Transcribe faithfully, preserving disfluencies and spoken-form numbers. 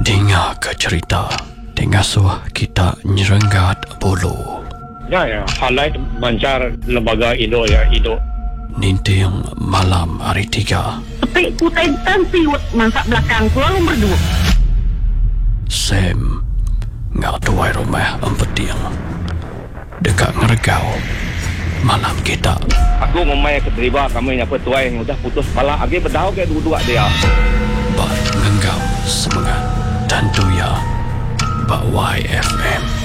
Dengar ke cerita Tengasuh kita nyerenggat bulu. Ya, ya. Halai mancar lembaga Indo ya, Indo. Ninting malam hari tiga. Tapi kutai tan siwet masak belakang ku lalu berdua. Sam ngak tuai rumah empeting. Dekat ngergau malam kita. Aku memang keterlibat kami yang petuai yang sudah putus kepala. Agi berdau ke dua-dua dia. Bat ngenggau semangat dan tuya Bak Y F M.